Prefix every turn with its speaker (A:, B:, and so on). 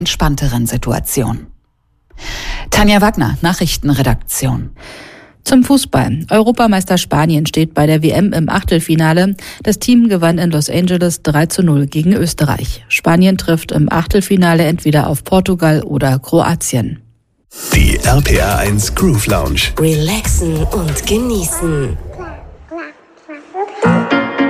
A: entspannteren Situation. Tanja Wagner, Nachrichtenredaktion.
B: Zum Fußball. Europameister Spanien steht bei der WM im Achtelfinale. Das Team gewann in Los Angeles 3:0 gegen Österreich. Spanien trifft im Achtelfinale entweder auf Portugal oder Kroatien.
C: Die RPA 1 Groove Lounge.
D: Relaxen und genießen.